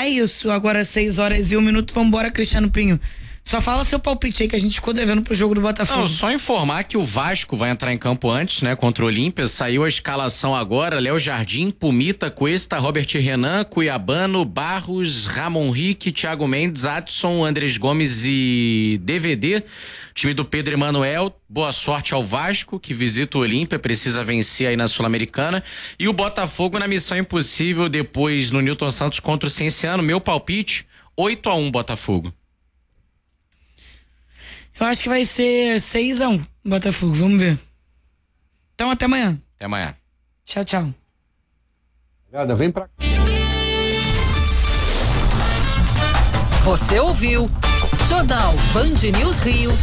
É isso, agora 6h01, vambora, Cristiano Pinho. Só fala seu palpite aí que a gente ficou devendo pro jogo do Botafogo. Não, só informar que o Vasco vai entrar em campo antes, né? Contra o Olímpia. Saiu a escalação agora: Léo Jardim, Pumita, Cuesta, Robert Renan, Cuiabano, Barros, Ramon Rique, Thiago Mendes, Adson, Andrés Gomes e DVD. Time do Pedro Emanuel. Boa sorte ao Vasco, que visita o Olímpia, precisa vencer aí na Sul-Americana. E o Botafogo na missão impossível depois no Newton Santos contra o Cienciano. Meu palpite, 8-1 Botafogo. Eu acho que vai ser 6-1 Botafogo, vamos ver. Então até amanhã. Até amanhã. Tchau, tchau. Vem pra... Você ouviu Jornal Band News Rio,